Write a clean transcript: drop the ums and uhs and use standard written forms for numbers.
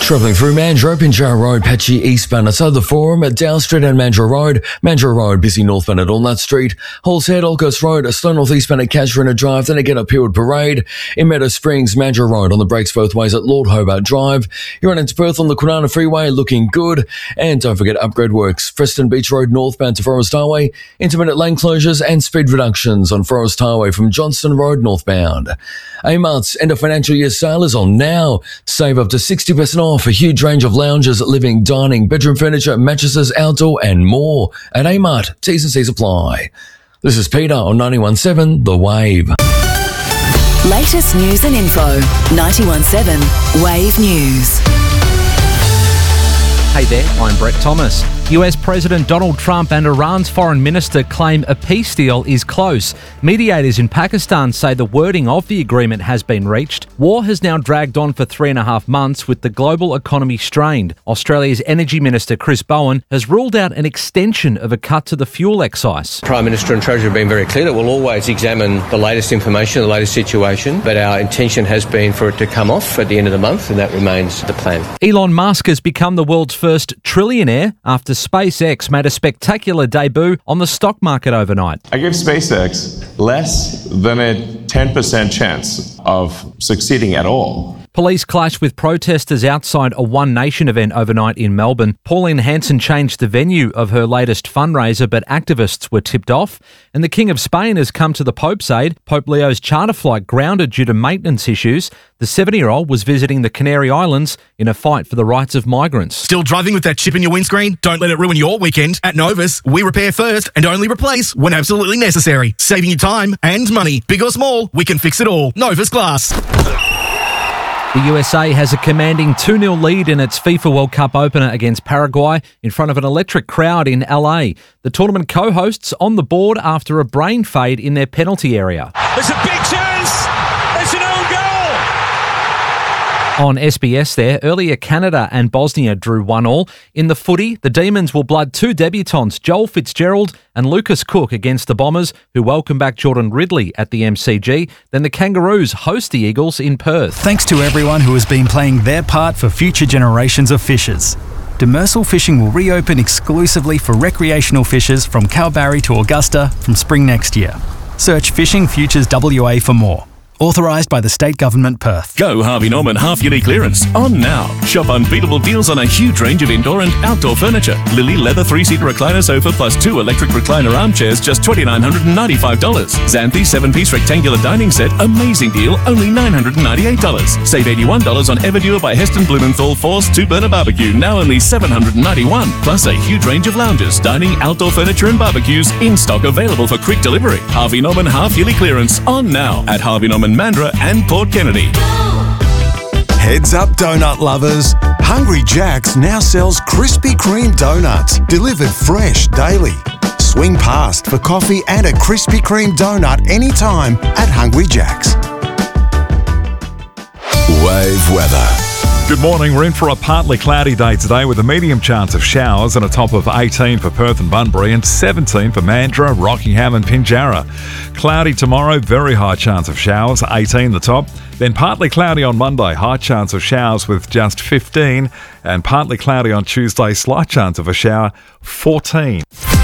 Travelling through Mandurah, Pinjarra Road, patchy eastbound outside the Forum at Dow Street and Mandurah Road, busy northbound at Walnut Street, Halls Head, Olcott Road, a slow north eastbound at Casuarina Drive, then again up Peelwood Parade, in Meadow Springs, Mandurah Road on the brakes both ways at Lord Hobart Drive. You're on into Perth on the Kwinana Freeway, looking good, and don't forget upgrade works, Preston Beach Road northbound to Forest Highway, intermittent lane closures and speed reductions on Forest Highway from Johnston Road northbound. Amart's end of financial year sale is on now. Save up to 60% off a huge range of lounges, living, dining, bedroom furniture, mattresses, outdoor and more at Amart. T's and C's apply. This is Peter on 91.7 The Wave. Latest news and info. 91.7 Wave News. Hey there, I'm Brett Thomas. US President Donald Trump and Iran's foreign minister claim a peace deal is close. Mediators in Pakistan say the wording of the agreement has been reached. War has now dragged on for 3.5 months with the global economy strained. Australia's Energy Minister Chris Bowen has ruled out an extension of a cut to the fuel excise. Prime Minister and Treasurer have been very clear that we'll always examine the latest information, the latest situation, but our intention has been for it to come off at the end of the month, and that remains the plan. Elon Musk has become the world's first trillionaire after SpaceX made a spectacular debut on the stock market overnight. I give SpaceX less than a 10% chance of succeeding at all. Police clashed with protesters outside a One Nation event overnight in Melbourne. Pauline Hanson changed the venue of her latest fundraiser, but activists were tipped off. And the King of Spain has come to the Pope's aid. Pope Leo's charter flight grounded due to maintenance issues. The 70-year-old was visiting the Canary Islands in a fight for the rights of migrants. Still driving with that chip in your windscreen? Don't let it ruin your weekend. At Novus, we repair first and only replace when absolutely necessary. Saving you time and money. Big or small, we can fix it all. Novus Glass. The USA has a commanding 2-0 lead in its FIFA World Cup opener against Paraguay in front of an electric crowd in LA. The tournament co-hosts on the board after a brain fade in their penalty area. There's a big chance! It's an own goal! On SBS there, earlier Canada and Bosnia drew 1-1. In the footy, the Demons will blood two debutants, Joel Fitzgerald and Lucas Cook, against the Bombers, who welcome back Jordan Ridley at the MCG. Then the Kangaroos host the Eagles in Perth. Thanks to everyone who has been playing their part for future generations of fishers. Demersal Fishing will reopen exclusively for recreational fishers from Kalbarri to Augusta from spring next year. Search Fishing Futures WA for more. Authorised by the State Government, Perth. Go Harvey Norman half-yearly clearance on now. Shop unbeatable deals on a huge range of indoor and outdoor furniture. Lily leather 3-seater recliner sofa plus 2 electric recliner armchairs, just $2,995. Xanthi 7-piece rectangular dining set, amazing deal, only $998. Save $81 on Everdure by Heston Blumenthal Force 2-burner barbecue, now only $791. Plus a huge range of lounges, dining, outdoor furniture and barbecues in stock, available for quick delivery. Harvey Norman half-yearly clearance on now at Harvey Norman Mandurah and Port Kennedy. Heads up, donut lovers. Hungry Jack's now sells Krispy Kreme donuts, delivered fresh daily. Swing past for coffee and a Krispy Kreme donut anytime at Hungry Jack's. Wave weather. Good morning. We're in for a partly cloudy day today with a medium chance of showers and a top of 18 for Perth and Bunbury and 17 for Mandurah, Rockingham and Pinjarra. Cloudy tomorrow, very high chance of showers, 18 the top. Then partly cloudy on Monday, high chance of showers with just 15. And partly cloudy on Tuesday, slight chance of a shower, 14.